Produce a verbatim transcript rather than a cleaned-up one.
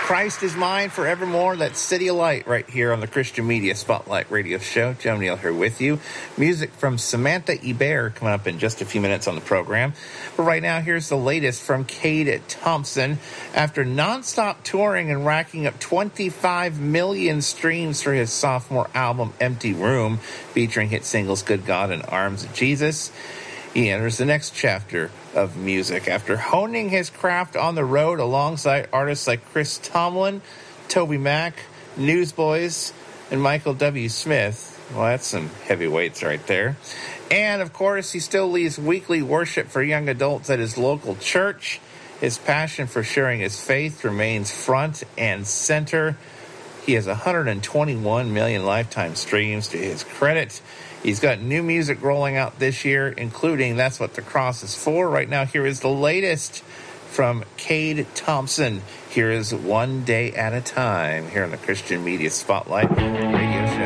Christ is mine forevermore. That's City of Light right here on the Christian Media Spotlight Radio Show. Joe Neal here with you. Music from Samantha Ebert coming up in just a few minutes on the program. But right now, here's the latest from Cade Thompson. After nonstop touring and racking up twenty-five million streams for his sophomore album, Empty Room, featuring hit singles Good God and Arms of Jesus, he enters the next chapter of music. After honing his craft on the road alongside artists like Chris Tomlin, Toby Mac, Newsboys, and Michael W. Smith. Well, that's some heavyweights right there. And, of course, he still leads weekly worship for young adults at his local church. His passion for sharing his faith remains front and center. He has one hundred twenty-one million lifetime streams to his credit. He's got new music rolling out this year, including That's What the Cross is For. Right now, here is the latest from Cade Thompson. Here is One Day at a Time here on the Christian Media Spotlight Radio Show.